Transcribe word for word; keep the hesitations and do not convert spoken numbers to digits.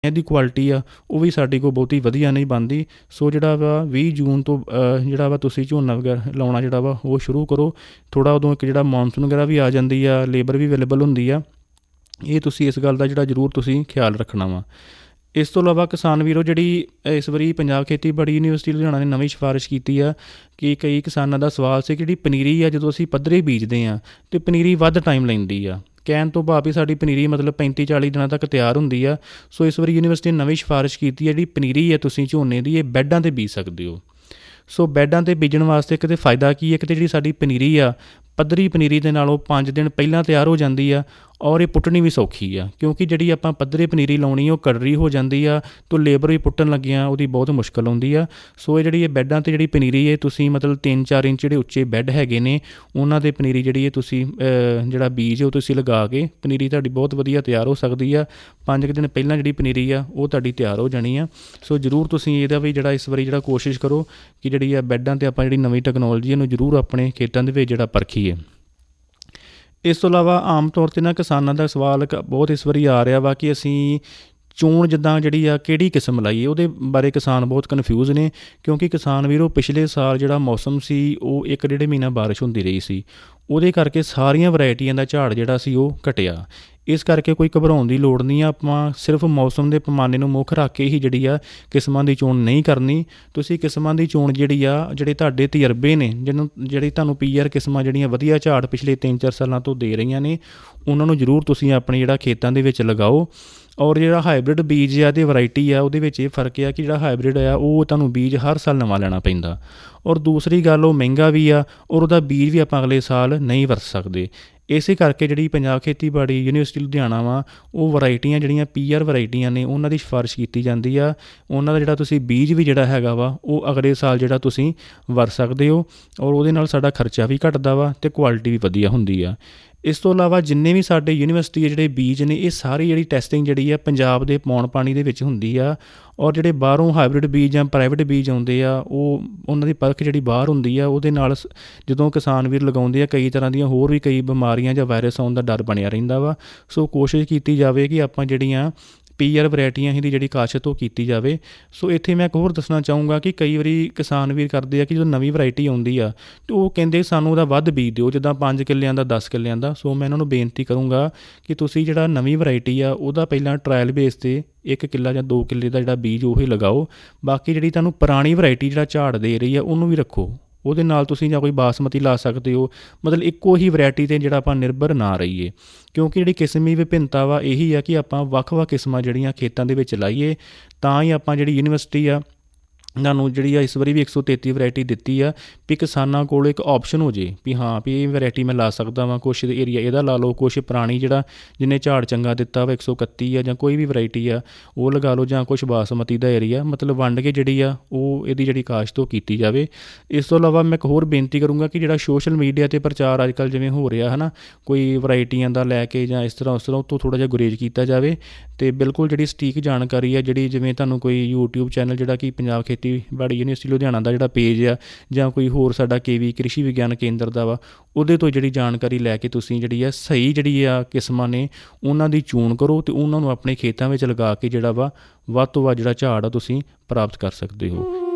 ਦੀ quality ਆ ਉਹ ਵੀ ਸਾਡੇ ਕੋਲ ਬਹੁਤੀ ਵਧੀਆ ਨਹੀਂ ਬਣਦੀ। ਸੋ ਜਿਹੜਾ ਵਾ ਵੀਹ ਜੂਨ ਤੋਂ ਜਿਹੜਾ ਵਾ ਤੁਸੀਂ ਝੋਨਾ ਵਗੈਰਾ ਲਾਉਣਾ ਜਿਹੜਾ ਵਾ ਉਹ ਸ਼ੁਰੂ ਕਰੋ। ਥੋੜ੍ਹਾ ਉਦੋਂ ਇੱਕ ਜਿਹੜਾ ਮੌਨਸੂਨ ਵਗੈਰਾ ਵੀ ਆ ਜਾਂਦੀ ਆ, ਲੇਬਰ ਵੀ ਅਵੇਲੇਬਲ ਹੁੰਦੀ ਆ। ਇਹ ਤੁਸੀਂ ਇਸ ਗੱਲ ਦਾ ਜਿਹੜਾ ਜ਼ਰੂਰ ਤੁਸੀਂ ਖਿਆਲ ਰੱਖਣਾ ਵਾ। ਇਸ ਤੋਂ ਇਲਾਵਾ ਕਿਸਾਨ ਵੀਰੋ, ਜਿਹੜੀ ਇਸ ਵਾਰੀ ਪੰਜਾਬ ਖੇਤੀਬਾੜੀ ਯੂਨੀਵਰਸਿਟੀ ਲੁਧਿਆਣਾ ਨੇ ਨਵੀਂ ਸਿਫਾਰਿਸ਼ ਕੀਤੀ ਆ ਕਿ ਕਈ ਕਿਸਾਨਾਂ ਦਾ ਸਵਾਲ ਸੀ ਕਿ ਜਿਹੜੀ ਪਨੀਰੀ ਆ ਜਦੋਂ ਅਸੀਂ ਪੱਧਰੇ ਬੀਜਦੇ ਹਾਂ ਅਤੇ ਪਨੀਰੀ ਵੱਧ ਟਾਈਮ ਲੈਂਦੀ ਆ। ਕਹਿਣ ਤੋਂ ਭਾਵ ਵੀ ਸਾਡੀ ਪਨੀਰੀ ਮਤਲਬ ਪੈਂਤੀ ਚਾਲੀ ਦਿਨਾਂ ਤੱਕ ਤਿਆਰ ਹੁੰਦੀ ਆ। ਸੋ ਇਸ ਵਾਰੀ ਯੂਨੀਵਰਸਿਟੀ ਨੇ ਨਵੀਂ ਸਿਫਾਰਿਸ਼ ਕੀਤੀ ਹੈ, ਜਿਹੜੀ ਪਨੀਰੀ ਹੈ ਤੁਸੀਂ ਝੋਨੇ ਦੀ ਇਹ ਬੈੱਡਾਂ 'ਤੇ ਬੀਜ ਸਕਦੇ ਹੋ। ਸੋ ਬੈੱਡਾਂ 'ਤੇ ਬੀਜਣ ਵਾਸਤੇ ਕਿਤੇ ਫਾਇਦਾ ਕੀ ਹੈ, ਕਿਤੇ ਜਿਹੜੀ ਸਾਡੀ ਪਨੀਰੀ ਆ ਪੱਧਰੀ ਪਨੀਰੀ ਦੇ ਨਾਲੋਂ ਪੰਜ ਦਿਨ ਪਹਿਲਾਂ ਤਿਆਰ ਹੋ ਜਾਂਦੀ ਆ ਔਰ ਇਹ ਪੁੱਟਣੀ ਵੀ ਸੌਖੀ ਆ, ਕਿਉਂਕਿ ਜਿਹੜੀ ਆਪਾਂ ਪੱਧਰੇ ਪਨੀਰੀ ਲਾਉਣੀ ਉਹ ਕੜਰੀ ਹੋ ਜਾਂਦੀ ਆ ਅਤੇ ਲੇਬਰ ਵੀ ਪੁੱਟਣ ਲੱਗਿਆਂ ਉਹਦੀ ਬਹੁਤ ਮੁਸ਼ਕਿਲ ਆਉਂਦੀ ਆ। ਸੋ ਇਹ ਜਿਹੜੀ ਇਹ ਬੈੱਡਾਂ 'ਤੇ ਜਿਹੜੀ ਪਨੀਰੀ ਹੈ ਤੁਸੀਂ ਮਤਲਬ ਤਿੰਨ ਚਾਰ ਇੰਚ ਜਿਹੜੇ ਉੱਚੇ ਬੈੱਡ ਹੈਗੇ ਨੇ ਉਹਨਾਂ 'ਤੇ ਪਨੀਰੀ ਜਿਹੜੀ ਹੈ ਤੁਸੀਂ ਜਿਹੜਾ ਬੀਜ ਉਹ ਤੁਸੀਂ ਲਗਾ ਕੇ ਪਨੀਰੀ ਤੁਹਾਡੀ ਬਹੁਤ ਵਧੀਆ ਤਿਆਰ ਹੋ ਸਕਦੀ ਆ। ਪੰਜ ਕੁ ਦਿਨ ਪਹਿਲਾਂ ਜਿਹੜੀ ਪਨੀਰੀ ਆ ਉਹ ਤੁਹਾਡੀ ਤਿਆਰ ਹੋ ਜਾਣੀ ਆ। ਸੋ ਜ਼ਰੂਰ ਤੁਸੀਂ ਇਹਦਾ ਵੀ ਜਿਹੜਾ ਇਸ ਵਾਰੀ ਜਿਹੜਾ ਕੋਸ਼ਿਸ਼ ਕਰੋ ਕਿ ਜਿਹੜੀ ਆ ਬੈੱਡਾਂ 'ਤੇ ਆਪਾਂ ਜਿਹੜੀ ਨਵੀਂ ਟੈਕਨੋਲੋਜੀ ਇਹਨੂੰ ਜ਼ਰੂਰ ਆਪਣੇ ਖੇਤਾਂ ਦੇ ਵਿੱਚ ਜਿਹੜਾ ਪਰਖੀਏ। ਇਸ ਤੋਂ ਇਲਾਵਾ ਆਮ ਤੌਰ 'ਤੇ ਨਾ ਕਿਸਾਨਾਂ ਦਾ ਸਵਾਲ ਬਹੁਤ ਇਸ ਵਾਰੀ ਆ ਰਿਹਾ ਵਾ ਕਿ ਅਸੀਂ ਚੋਣ ਜਿੱਦਾਂ ਜਿਹੜੀ ਆ ਕਿਹੜੀ ਕਿਸਮ ਲਾਈਏ, ਉਹਦੇ ਬਾਰੇ ਕਿਸਾਨ ਬਹੁਤ ਕਨਫਿਊਜ਼ ਨੇ। ਕਿਉਂਕਿ ਕਿਸਾਨ ਵੀਰੋ ਪਿਛਲੇ ਸਾਲ ਜਿਹੜਾ ਮੌਸਮ ਸੀ ਉਹ ਇੱਕ ਡੇਢ ਮਹੀਨਾ ਬਾਰਿਸ਼ ਹੁੰਦੀ ਰਹੀ ਸੀ, ਉਹਦੇ ਕਰਕੇ ਸਾਰੀਆਂ ਵਰਾਇਟੀਆਂ ਦਾ ਝਾੜ ਜਿਹੜਾ ਸੀ ਉਹ ਘਟਿਆ। ਇਸ ਕਰਕੇ ਕੋਈ ਘਬਰਾਉਣ ਦੀ ਲੋੜ ਨਹੀਂ ਆ। ਆਪਾਂ ਸਿਰਫ ਮੌਸਮ ਦੇ ਪੈਮਾਨੇ ਨੂੰ ਮੁੱਖ ਰੱਖ ਕੇ ਹੀ ਜਿਹੜੀ ਆ ਕਿਸਮਾਂ ਦੀ ਚੋਣ ਨਹੀਂ ਕਰਨੀ। ਤੁਸੀਂ ਕਿਸਮਾਂ ਦੀ ਚੋਣ ਜਿਹੜੀ ਆ ਜਿਹੜੇ ਤੁਹਾਡੇ ਤਜਰਬੇ ਨੇ, ਜਿਹਨੂੰ ਜਿਹੜੀ ਤੁਹਾਨੂੰ ਪੀ ਆਰ ਕਿਸਮਾਂ ਜਿਹੜੀਆਂ ਵਧੀਆ ਝਾੜ ਪਿਛਲੇ ਤਿੰਨ ਚਾਰ ਸਾਲਾਂ ਤੋਂ ਦੇ ਰਹੀਆਂ ਨੇ ਉਹਨਾਂ ਨੂੰ ਜ਼ਰੂਰ ਤੁਸੀਂ ਆਪਣੇ ਜਿਹੜਾ ਖੇਤਾਂ ਦੇ ਵਿੱਚ ਲਗਾਓ। ਔਰ ਜਿਹੜਾ ਹਾਈਬ੍ਰਿਡ ਬੀਜ ਆ ਅਤੇ ਵਰਾਇਟੀ ਆ ਉਹਦੇ ਵਿੱਚ ਇਹ ਫਰਕ ਆ ਕਿ ਜਿਹੜਾ ਹਾਈਬ੍ਰਿਡ ਆ ਉਹ ਤੁਹਾਨੂੰ ਬੀਜ ਹਰ ਸਾਲ ਨਵਾਂ ਲੈਣਾ ਪੈਂਦਾ, ਔਰ ਦੂਸਰੀ ਗੱਲ ਉਹ ਮਹਿੰਗਾ ਵੀ ਆ ਔਰ ਉਹਦਾ ਬੀਜ ਵੀ ਆਪਾਂ ਅਗਲੇ ਸਾਲ ਨਹੀਂ ਵਰਤ ਸਕਦੇ। ਇਸੇ ਕਰਕੇ ਜਿਹੜੀ ਪੰਜਾਬ ਖੇਤੀਬਾੜੀ ਯੂਨੀਵਰਸਿਟੀ ਲੁਧਿਆਣਾ ਵਾ ਉਹ ਵਰਾਇਟੀਆਂ ਜਿਹੜੀਆਂ ਪੀ ਆਰ ਵਰਾਇਟੀਆਂ ਨੇ ਉਹਨਾਂ ਦੀ ਸਿਫਾਰਿਸ਼ ਕੀਤੀ ਜਾਂਦੀ ਆ। ਉਹਨਾਂ ਦਾ ਜਿਹੜਾ ਤੁਸੀਂ ਬੀਜ ਵੀ ਜਿਹੜਾ ਹੈਗਾ ਵਾ ਉਹ ਅਗਲੇ ਸਾਲ ਜਿਹੜਾ ਤੁਸੀਂ ਵਰਤ ਸਕਦੇ ਹੋ, ਔਰ ਉਹਦੇ ਨਾਲ ਸਾਡਾ ਖਰਚਾ ਵੀ ਘੱਟਦਾ ਵਾ ਅਤੇ ਕੁਆਲਿਟੀ ਵੀ ਵਧੀਆ ਹੁੰਦੀ ਆ। ਇਸ ਤੋਂ ਇਲਾਵਾ ਜਿੰਨੇ ਵੀ ਸਾਡੇ ਯੂਨੀਵਰਸਿਟੀ ਦੇ ਜਿਹੜੇ ਬੀਜ ਨੇ ਇਹ ਸਾਰੀ ਜਿਹੜੀ ਟੈਸਟਿੰਗ ਜਿਹੜੀ ਆ ਪੰਜਾਬ ਦੇ ਪੌਣ ਪਾਣੀ ਦੇ ਵਿੱਚ ਹੁੰਦੀ ਆ। ਔਰ ਜਿਹੜੇ ਬਾਹਰੋਂ ਹਾਈਬ੍ਰਿਡ ਬੀਜ ਜਾਂ ਪ੍ਰਾਈਵੇਟ ਬੀਜ ਆਉਂਦੇ ਆ ਉਹ ਉਹਨਾਂ ਦੀ ਪਰਖ ਜਿਹੜੀ ਬਾਹਰ ਹੁੰਦੀ ਆ, ਉਹਦੇ ਨਾਲ ਜਦੋਂ ਕਿਸਾਨ ਵੀਰ ਲਗਾਉਂਦੇ ਆ ਕਈ ਤਰ੍ਹਾਂ ਦੀਆਂ ਹੋਰ ਵੀ ਕਈ ਬਿਮਾਰੀਆਂ ਜਾਂ ਵਾਇਰਸ ਆਉਣ ਦਾ ਡਰ ਬਣਿਆ ਰਹਿੰਦਾ ਵਾ। ਸੋ ਕੋਸ਼ਿਸ਼ ਕੀਤੀ ਜਾਵੇ ਕਿ ਆਪਾਂ ਜਿਹੜੀਆਂ ਪੀ ਆਰ ਵਰਾਇਟੀਆਂ ਇਹਦੀ ਜਿਹੜੀ ਕਾਸ਼ਤ ਉਹ ਕੀਤੀ ਜਾਵੇ। ਸੋ ਇੱਥੇ ਮੈਂ ਇੱਕ ਹੋਰ ਦੱਸਣਾ ਚਾਹੂੰਗਾ ਕਿ ਕਈ ਵਾਰੀ ਕਿਸਾਨ ਵੀਰ ਕਰਦੇ ਆ ਕਿ ਜਦੋਂ ਨਵੀਂ ਵਰਾਇਟੀ ਆਉਂਦੀ ਆ ਅਤੇ ਉਹ ਕਹਿੰਦੇ ਸਾਨੂੰ ਉਹਦਾ ਵੱਧ ਬੀਜ ਦਿਓ, ਜਿੱਦਾਂ ਪੰਜ ਕਿੱਲਿਆਂ ਦਾ ਦਸ ਕਿੱਲਿਆਂ ਦਾ। ਸੋ ਮੈਂ ਇਹਨਾਂ ਨੂੰ ਬੇਨਤੀ ਕਰੂੰਗਾ ਕਿ ਤੁਸੀਂ ਜਿਹੜਾ ਨਵੀਂ ਵਰਾਇਟੀ ਆ ਉਹਦਾ ਪਹਿਲਾਂ ਟਰਾਇਲ ਬੇਸ 'ਤੇ ਇੱਕ ਕਿੱਲਾ ਜਾਂ ਦੋ ਕਿੱਲੇ ਦਾ ਜਿਹੜਾ ਬੀਜ ਉਹੀ ਲਗਾਓ। ਬਾਕੀ ਜਿਹੜੀ ਤੁਹਾਨੂੰ ਪੁਰਾਣੀ ਵਰਾਇਟੀ ਜਿਹੜਾ ਝਾੜ ਦੇ ਰਹੀ ਆ ਉਹਨੂੰ ਵੀ ਰੱਖੋ, ਉਹਦੇ ਨਾਲ ਤੁਸੀਂ ਜਾਂ ਕੋਈ ਬਾਸਮਤੀ ਲਾ ਸਕਦੇ ਹੋ। ਮਤਲਬ ਇੱਕੋ ਹੀ ਵਰਾਇਟੀ 'ਤੇ ਜਿਹੜਾ ਆਪਾਂ ਨਿਰਭਰ ਨਾ ਰਹੀਏ, ਕਿਉਂਕਿ ਜਿਹੜੀ ਕਿਸਮੀ ਵਿਭਿੰਨਤਾ ਵਾ ਇਹੀ ਆ ਕਿ ਆਪਾਂ ਵੱਖ ਵੱਖ ਕਿਸਮਾਂ ਜਿਹੜੀਆਂ ਖੇਤਾਂ ਦੇ ਵਿੱਚ ਲਾਈਏ ਤਾਂ ਹੀ ਆਪਾਂ ਜਿਹੜੀ ਯੂਨੀਵਰਸਿਟੀ ਆ ਤੁਹਾਨੂੰ ਜਿਹੜੀ ਆ ਇਸ ਵਾਰੀ ਵੀ ਇੱਕ ਸੌ ਤੇਤੀ ਵਰਾਇਟੀ ਦਿੱਤੀ ਆ ਵੀ ਕਿਸਾਨਾਂ ਕੋਲ ਇੱਕ ਆਪਸ਼ਨ ਹੋ ਜੇ ਵੀ ਹਾਂ ਵੀ ਇਹ ਵਰਾਇਟੀ ਮੈਂ ਲਾ ਸਕਦਾ ਵਾਂ। ਕੁਛ ਏਰੀਆ ਇਹਦਾ ਲਾ ਲਓ, ਕੁਛ ਪੁਰਾਣੀ ਜਿਹੜਾ ਜਿਹਨੇ ਝਾੜ ਚੰਗਾ ਦਿੱਤਾ ਵਾ ਇੱਕ ਸੌ ਇਕੱਤੀ ਆ ਜਾਂ ਕੋਈ ਵੀ ਵਰਾਇਟੀ ਆ ਉਹ ਲਗਾ ਲਓ, ਜਾਂ ਕੁਛ ਬਾਸਮਤੀ ਦਾ ਏਰੀਆ, ਮਤਲਬ ਵੰਡ ਕੇ ਜਿਹੜੀ ਆ ਉਹ ਇਹਦੀ ਜਿਹੜੀ ਕਾਸ਼ਤ ਉਹ ਕੀਤੀ ਜਾਵੇ। ਇਸ ਤੋਂ ਇਲਾਵਾ ਮੈਂ ਇੱਕ ਹੋਰ ਬੇਨਤੀ ਕਰੂੰਗਾ ਕਿ ਜਿਹੜਾ ਸੋਸ਼ਲ ਮੀਡੀਆ 'ਤੇ ਪ੍ਰਚਾਰ ਅੱਜ ਕੱਲ੍ਹ ਜਿਵੇਂ ਹੋ ਰਿਹਾ ਹੈ ਨਾ, ਕੋਈ ਵਰਾਇਟੀਆਂ ਦਾ ਲੈ ਕੇ ਜਾਂ ਇਸ ਤਰ੍ਹਾਂ ਉਸ ਤਰ੍ਹਾਂ, ਉਹ ਤੋਂ ਥੋੜ੍ਹਾ ਜਿਹਾ ਗੁਰੇਜ਼ ਕੀਤਾ ਜਾਵੇ ਅਤੇ ਬਿਲਕੁਲ ਜਿਹੜੀ ਸਟੀਕ ਜਾਣਕਾਰੀ ਆ ਜਿਹੜੀ ਜਿਵੇਂ ਤੁਹਾਨੂੰ ਕੋਈ ਯੂਟਿਊਬ ਚੈਨਲ ਜਿਹੜਾ ਕਿ ਪੰਜਾਬ ਖੇਤੀਬਾੜੀ ਯੂਨੀਵਰਸਿਟੀ ਲੁਧਿਆਣਾ ਦਾ ਜਿਹੜਾ ਪੇਜ ਆ ਜਾਂ ਕੋਈ ਹੋਰ ਸਾਡਾ ਕੇ ਵੀ ਕ੍ਰਿਸ਼ੀ ਵਿਗਿਆਨ ਕੇਂਦਰ ਦਾ ਵਾ ਉਹਦੇ ਤੋਂ ਜਿਹੜੀ ਜਾਣਕਾਰੀ ਲੈ ਕੇ ਤੁਸੀਂ ਜਿਹੜੀ ਆ ਸਹੀ ਜਿਹੜੀ ਆ ਕਿਸਮਾਂ ਨੇ ਉਹਨਾਂ ਦੀ ਚੋਣ ਕਰੋ ਅਤੇ ਉਹਨਾਂ ਨੂੰ ਆਪਣੇ ਖੇਤਾਂ ਵਿੱਚ ਲਗਾ ਕੇ ਜਿਹੜਾ ਵਾ ਵੱਧ ਤੋਂ ਵੱਧ ਜਿਹੜਾ ਝਾੜ ਆ ਤੁਸੀਂ ਪ੍ਰਾਪਤ ਕਰ ਸਕਦੇ ਹੋ।